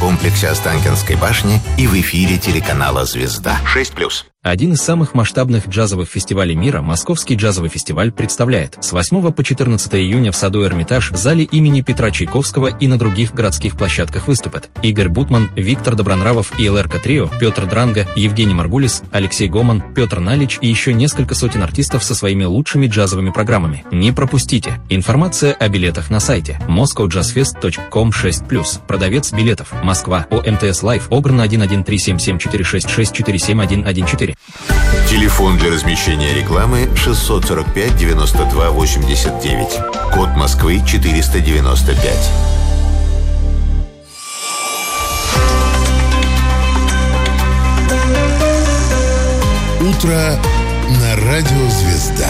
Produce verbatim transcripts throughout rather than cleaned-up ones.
комплексе Останкинской башни и в эфире телеканала «Звезда». шесть плюс. Один из самых масштабных джазовых фестивалей мира, Московский джазовый фестиваль, представляет с восьмого по четырнадцатое июня в саду Эрмитаж, в зале имени Петра Чайковского и на других городских площадках выступят Игорь Бутман, Виктор Добронравов и эл-эр-ка Трио, Петр Дранга, Евгений Маргулис, Алексей Гоман, Петр Налич и еще несколько сотен артистов со своими лучшими джазовыми программами. Не пропустите! Информация о билетах на сайте москоу джаз фест точка ком шесть плюс. Продавец билетов. Москва. ОМТС Лайф. Огран один один три семь семь четыре шесть шесть четыре семь один один четыре. Телефон для размещения рекламы шестьсот сорок пять девяносто два восемьдесят девять. Код Москвы четыреста девяносто пять. Утро на радио «Звезда».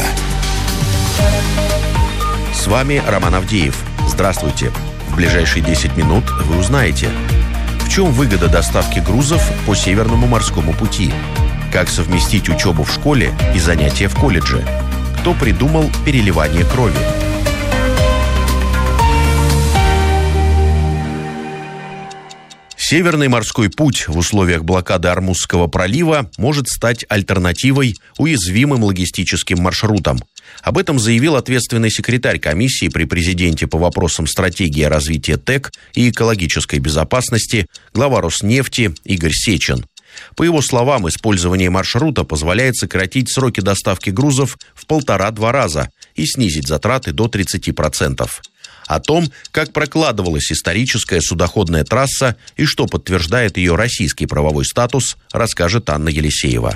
С вами Роман Авдеев. Здравствуйте. В ближайшие десять минут вы узнаете, в чем выгода доставки грузов по Северному морскому пути, как совместить учебу в школе и занятия в колледже, кто придумал переливание крови. Северный морской путь в условиях блокады Ормузского пролива может стать альтернативой уязвимым логистическим маршрутам. Об этом заявил ответственный секретарь комиссии при президенте по вопросам стратегии развития ТЭК и экологической безопасности, глава Роснефти Игорь Сечин. По его словам, использование маршрута позволяет сократить сроки доставки грузов в полтора-два раза и снизить затраты до тридцати процентов. О том, как прокладывалась историческая судоходная трасса и что подтверждает ее российский правовой статус, расскажет Анна Елисеева.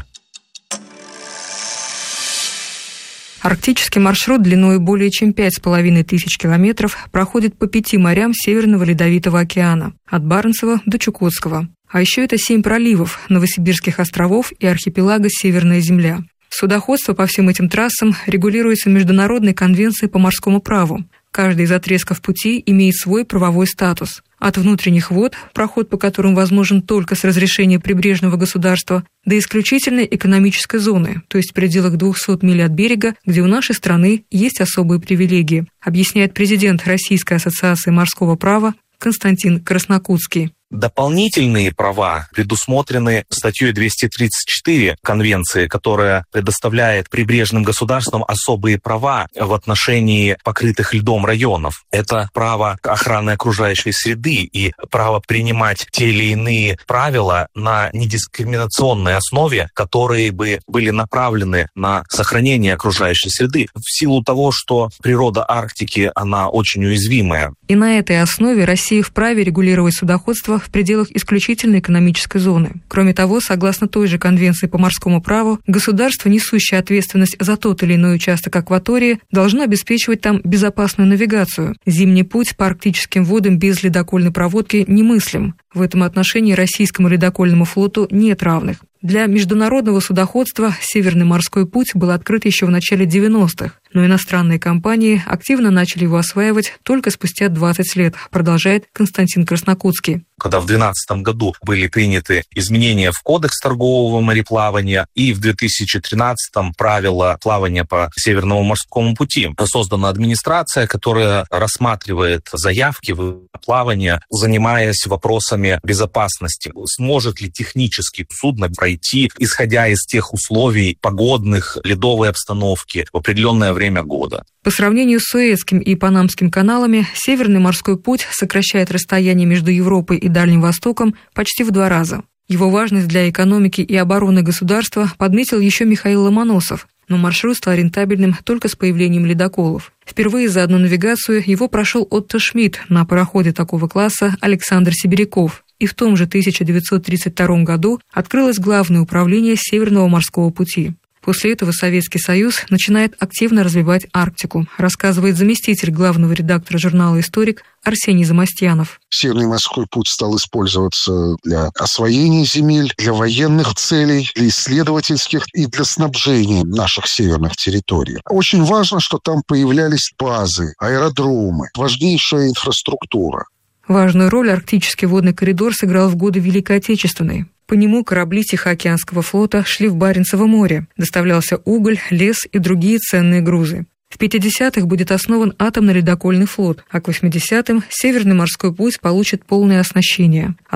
Арктический маршрут длиной более чем пять с половиной тысяч километров проходит по пяти морям Северного Ледовитого океана, от Баренцева до Чукотского. А еще это семь проливов, Новосибирских островов и архипелага Северная Земля. Судоходство по всем этим трассам регулируется Международной конвенцией по морскому праву. Каждый из отрезков пути имеет свой правовой статус. От внутренних вод, проход по которым возможен только с разрешения прибрежного государства, до исключительной экономической зоны, то есть в пределах двухсот миль от берега, где у нашей страны есть особые привилегии, объясняет президент Российской ассоциации морского права Константин Краснокутский. Дополнительные права предусмотрены статьей двести тридцать четыре Конвенции, которая предоставляет прибрежным государствам особые права в отношении покрытых льдом районов. Это право охраны окружающей среды и право принимать те или иные правила на недискриминационной основе, которые бы были направлены на сохранение окружающей среды. В силу того, что природа Арктики, она очень уязвимая. И на этой основе Россия вправе регулировать судоходство в пределах исключительной экономической зоны. Кроме того, согласно той же Конвенции по морскому праву, государство, несущее ответственность за тот или иной участок акватории, должно обеспечивать там безопасную навигацию. Зимний путь по арктическим водам без ледокольной проводки немыслим. В этом отношении российскому ледокольному флоту нет равных. Для международного судоходства Северный морской путь был открыт еще в начале девяностых, но иностранные компании активно начали его осваивать только спустя двадцать лет, продолжает Константин Краснокутский. Когда в две тысячи двенадцатом году были приняты изменения в Кодекс торгового мореплавания и в две тысячи тринадцатом правила плавания по Северному морскому пути, создана администрация, которая рассматривает заявки в плавание, занимаясь вопросами безопасности. Сможет ли технически судно пройти, исходя из тех условий погодных, ледовой обстановки в определенное время года. По сравнению с Суэцким и Панамским каналами, Северный морской путь сокращает расстояние между Европой и Дальним Востоком почти в два раза. Его важность для экономики и обороны государства подметил еще Михаил Ломоносов, но маршрут стал рентабельным только с появлением ледоколов. Впервые за одну навигацию его прошел Отто Шмидт на пароходе такого класса Александр Сибиряков. И в том же тысяча девятьсот тридцать втором году открылось Главное управление Северного морского пути. После этого Советский Союз начинает активно развивать Арктику, рассказывает заместитель главного редактора журнала «Историк» Арсений Замостьянов. Северный морской путь стал использоваться для освоения земель, для военных целей, для исследовательских и для снабжения наших северных территорий. Очень важно, что там появлялись базы, аэродромы, важнейшая инфраструктура. Важную роль арктический водный коридор сыграл в годы Великой Отечественной. По нему корабли Тихоокеанского флота шли в Баренцево море, доставлялся уголь, лес и другие ценные грузы. В пятидесятых будет основан атомно-ледокольный флот, а к восьмидесятым Северный морской путь получит полное оснащение.